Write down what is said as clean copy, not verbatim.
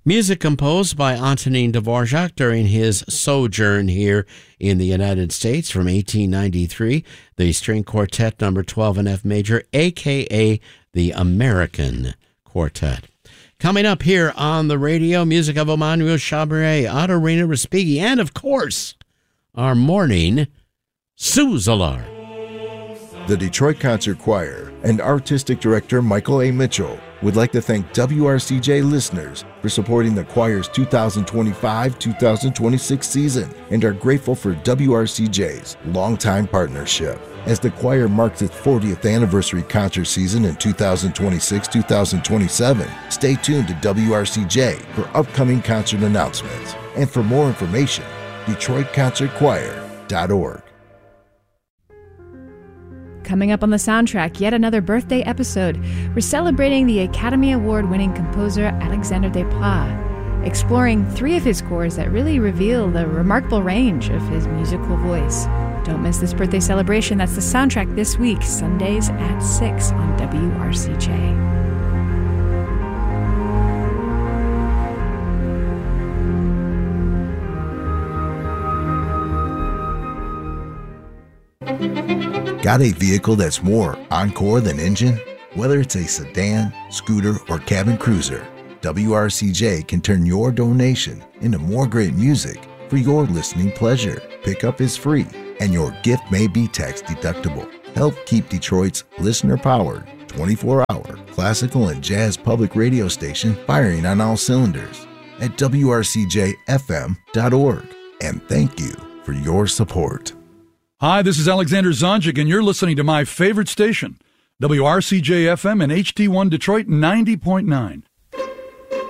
Music composed by Antonin Dvorak during his sojourn here in the United States from 1893, the string quartet number 12 in F major, a.k.a. the American Quartet. Coming up here on the radio, music of Emmanuel Chabrier, Ottorina Respighi, and of course, our morning Suzalar. The Detroit Concert Choir and Artistic Director Michael A. Mitchell would like to thank WRCJ listeners for supporting the choir's 2025-2026 season and are grateful for WRCJ's longtime partnership. As the choir marks its 40th anniversary concert season in 2026-2027, stay tuned to WRCJ for upcoming concert announcements. And for more information, DetroitConcertChoir.org. Coming up on the soundtrack, yet another birthday episode. We're celebrating the Academy Award-winning composer Alexandre Desplat, exploring 3 of his scores that really reveal the remarkable range of his musical voice. Don't miss this birthday celebration. That's the soundtrack this week, Sundays at 6 on WRCJ. Got a vehicle that's more encore than engine? Whether it's a sedan, scooter, or cabin cruiser, WRCJ can turn your donation into more great music for your listening pleasure. Pickup is free, and your gift may be tax deductible. Help keep Detroit's listener-powered, 24-hour classical and jazz public radio station firing on all cylinders at WRCJFM.org. And thank you for your support. Hi, this is Alexander Zonjic, and you're listening to my favorite station, WRCJ-FM and HD1 Detroit 90.9.